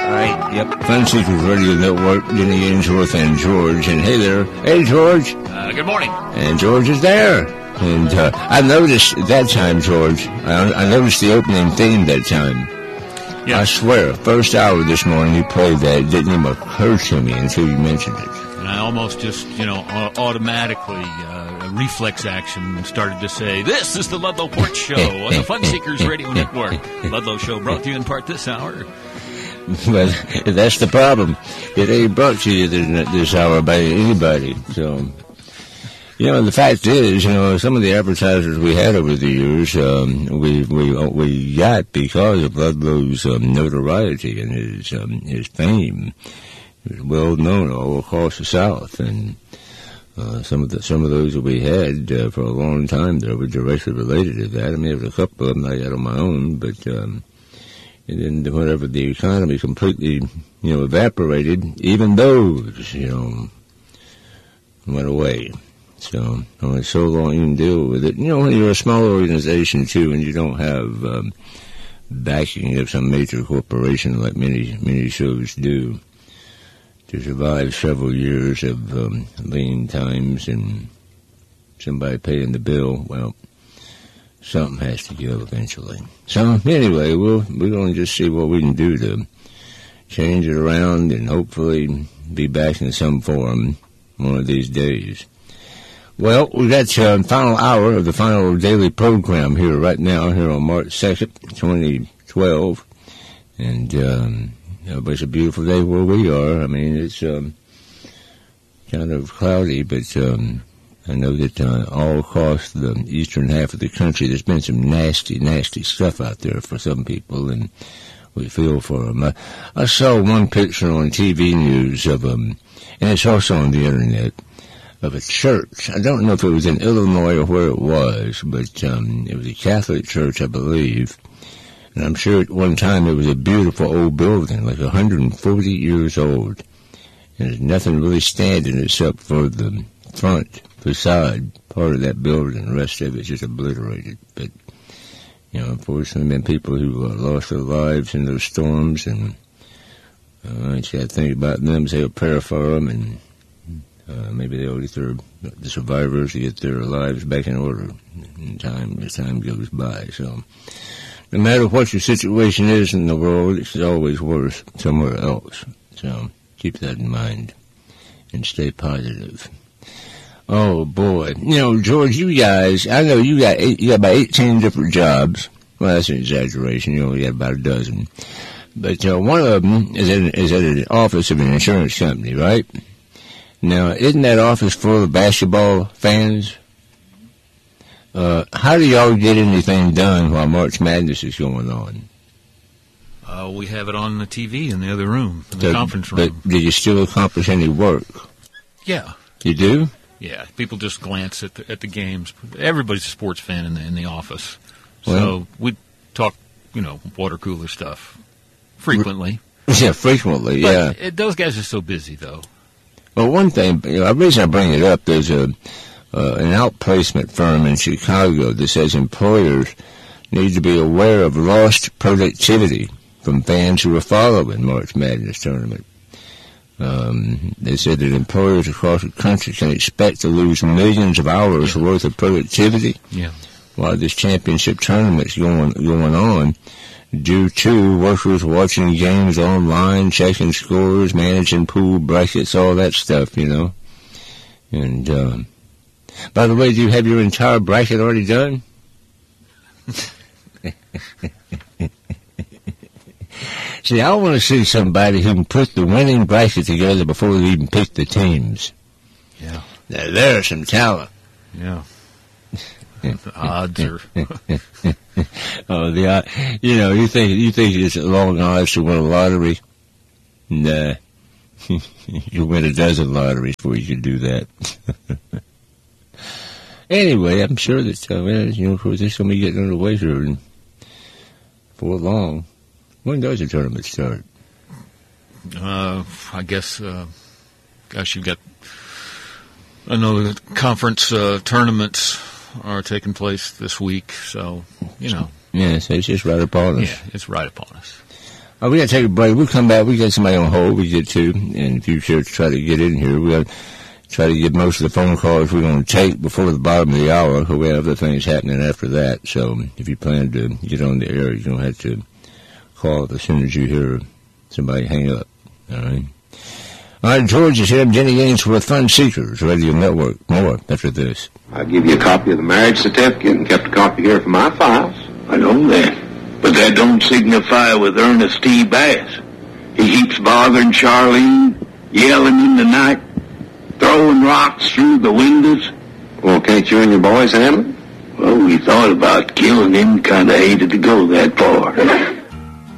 right, yep. Fun Seekers Radio Network, Denny Ainsworth and George. And hey there. Hey, George. Good morning. And George is there. And I noticed that time, George, I noticed the opening theme that time. Yeah. I swear, first hour this morning you played that. It didn't even occur to me until you mentioned it. And I almost just, automatically, a reflex action started to say, this is the Ludlow Porch Show on the Fun Seekers Radio Network. Ludlow Show brought to you in part this hour. Well, that's the problem. It ain't brought to you this hour by anybody. So, the fact is, some of the advertisers we had over the years, we got because of Ludlow's notoriety and his fame. He was well known all across the South, and some of those that we had for a long time there were directly related to that. I mean, there was a couple of them I got on my own, but and then whenever the economy completely, evaporated, even those, went away. So, only so long you can deal with it. When you're a small organization, too, and you don't have backing of some major corporation like many shows do, to survive several years of lean times and somebody paying the bill, well, something has to give eventually. So, anyway, we're going to just see what we can do to change it around and hopefully be back in some form one of these days. Well, we got final hour of the final daily program here right now, here on March 2nd, 2012. And it's a beautiful day where we are. I mean, it's kind of cloudy, but I know that all across the eastern half of the country, there's been some nasty, nasty stuff out there for some people, and we feel for them. I saw one picture on TV news of and it's also on the internet, of a church. I don't know if it was in Illinois or where it was, but it was a Catholic church, I believe. And I'm sure at one time it was a beautiful old building, like 140 years old. And there's nothing really standing except for the front facade part of that building. The rest of it's just obliterated. But, unfortunately, there have been people who lost their lives in those storms, and I just got to think about them, say a prayer for them, and maybe they'll get the survivors to get their lives back in order as time goes by. So, no matter what your situation is in the world, it's always worse somewhere else. So, keep that in mind and stay positive. Oh, boy. George, you guys, I know you got about 18 different jobs. Well, that's an exaggeration. You only got about a dozen. But one of them is at an office of an insurance company, right? Now, isn't that office full of basketball fans? How do y'all get anything done while March Madness is going on? We have it on the TV in the other room, in the conference room. But did you still accomplish any work? Yeah. You do? Yeah. People just glance at the games. Everybody's a sports fan in the office. Well, so we talk, water cooler stuff frequently. Yeah, frequently, yeah. But those guys are so busy, though. Well, one thing, the reason I bring it up, there's an outplacement firm in Chicago that says employers need to be aware of lost productivity from fans who are following March Madness tournament. They said that employers across the country can expect to lose millions of hours worth of productivity while this championship tournament's going on, due to workers watching games online, checking scores, managing pool brackets, all that stuff, And by the way, do you have your entire bracket already done? See, I want to see somebody who can put the winning bracket together before they even pick the teams. Yeah. Now, there's some talent. Yeah. The odds are... you think it's long odds to win a lottery? Nah. You win a dozen lotteries before you can do that. Anyway, I'm sure that, of course, this is going to be getting underway here before long. When does the tournament start? I guess, you've got, I know the conference tournaments are taking place this week, so, Yeah, so it's just right upon us. Yeah, it's right upon us. We got to take a break. We'll come back. We got somebody on hold. We get to, and if you sure to try to get in here, we got to try to get most of the phone calls we're going to take before the bottom of the hour. We have other things happening after that. So if you plan to get on the air, you're going to have to call as soon as you hear somebody hang up. All right. All right, George is here. I'm Jenny Ainsworth, Fun Seekers Radio Network. More after this. I'll give you a copy of the marriage certificate and kept a copy here for my files. I know that. But that don't signify with Ernest T. Bass. He keeps bothering Charlene, yelling in the night, throwing rocks through the windows. Well, can't you and your boys handle it? Well, we thought about killing him, kind of hated to go that far.